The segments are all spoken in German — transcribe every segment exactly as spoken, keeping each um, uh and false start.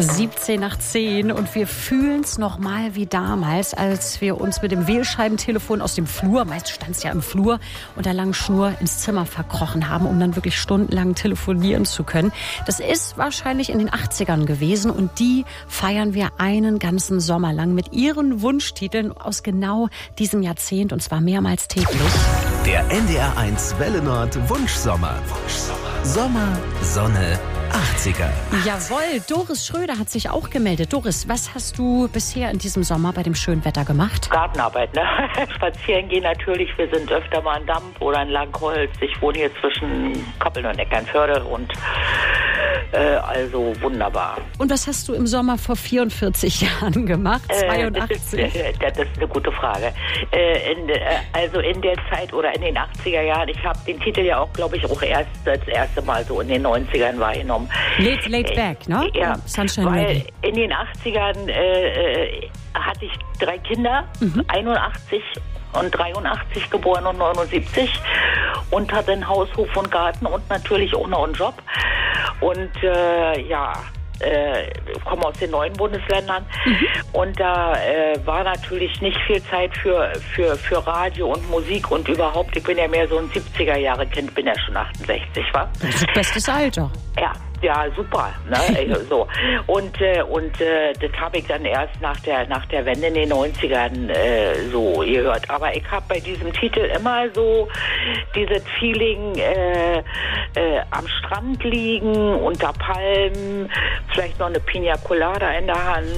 siebzehn nach zehn und wir fühlen es noch mal wie damals, als wir uns mit dem Wählscheibentelefon aus dem Flur, meist stand es ja im Flur, und der langen Schnur ins Zimmer verkrochen haben, um dann wirklich stundenlang telefonieren zu können. Das ist wahrscheinlich in den achtzigern gewesen und die feiern wir einen ganzen Sommer lang mit ihren Wunschtiteln aus genau diesem Jahrzehnt, und zwar mehrmals täglich. Der N D R eins Welle Nord Wunschsommer. Wunschsommer. Sommer, Sonne, achtziger. Jawohl, Doris Schröder hat sich auch gemeldet. Doris, was hast du bisher in diesem Sommer bei dem schönen Wetter gemacht? Gartenarbeit, ne? Spazieren gehen natürlich. Wir sind öfter mal in Damp oder in Langholz. Ich wohne hier zwischen Kappeln und Eckernförde und äh, also wunderbar. Und was hast du im Sommer vor vierundvierzig Jahren gemacht? zweiundachtzig? Äh, das, ist, das ist eine gute Frage. Äh, in, äh, also in der Zeit oder in den achtziger Jahren, ich habe den Titel ja auch, glaube ich, auch erst das erste Mal so in den neunzigern wahrgenommen. Laid, laid back, ne? Ja, Sunshine weil Reggae. in den achtzigern äh, hatte ich drei Kinder, mhm. einundachtzig und dreiundachtzig geboren und neunundsiebzig, und hatte ein Haus, Hof und Garten und natürlich auch noch einen Job. Und äh, ja, äh, komme aus den neuen Bundesländern, mhm. und da äh, war natürlich nicht viel Zeit für, für, für Radio und Musik und überhaupt. Ich bin ja mehr so ein siebziger-Jahre-Kind, bin ja schon achtundsechzig, wa? Das ist bestes Alter. Ja. Ja, super, ne? so. Und, äh, und äh, das habe ich dann erst nach der, nach der Wende in den neunzigern äh, so gehört. Aber ich habe bei diesem Titel immer so dieses Feeling, äh, äh, am Strand liegen, unter Palmen, vielleicht noch eine Pina Colada in der Hand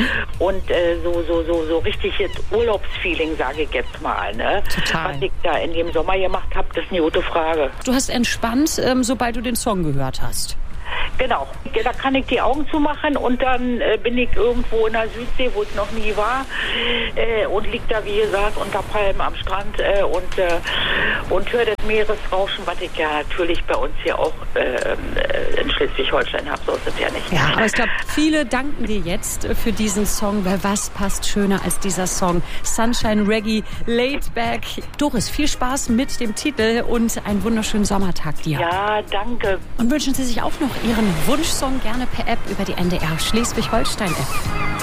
und äh, so, so, so, so richtiges Urlaubsfeeling, sage ich jetzt mal. Ne? Total. Was ich da in dem Sommer gemacht habe, das ist eine gute Frage. Du hast entspannt, ähm, sobald du den Song gehört hast. Genau, da kann ich die Augen zumachen und dann äh, bin ich irgendwo in der Südsee, wo ich noch nie war, äh, und lieg da, wie gesagt, unter Palmen am Strand äh, und, äh, und höre das Meeresrauschen, was ich ja natürlich bei uns hier auch äh, in Schleswig-Holstein habe, so ist es ja nicht. Ja, aber ich glaube, viele danken dir jetzt für diesen Song, weil was passt schöner als dieser Song? Sunshine Reggae, Laid Back. Doris, viel Spaß mit dem Titel und einen wunderschönen Sommertag dir. Ja, danke. Und wünschen Sie sich auch noch Ihren Wunschsong gerne per App über die N D R Schleswig-Holstein-App.